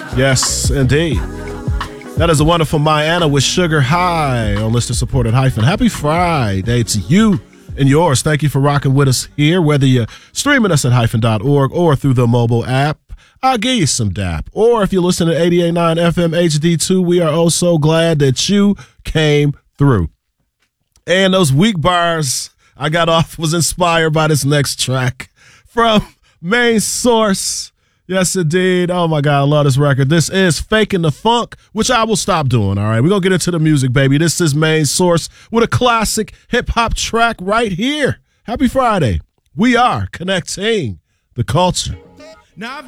Yes, indeed. That is a wonderful Mayanna with Sugar High on listener supported Hyphen. Happy Friday to you and yours. Thank you for rocking with us here, whether you're streaming us at hyphen.org or through the mobile app. I'll give you some dap. Or if you're listening to 88.9 FM HD2, we are oh so glad that you came through. And those weak bars I got off was inspired by this next track from Main Source. Yes, indeed. Oh, my God, I love this record. This is Faking the Funk, which I will stop doing, all right? We're going to get into the music, baby. This is Main Source with a classic hip-hop track right here. Happy Friday. We are connecting the culture. Now, I've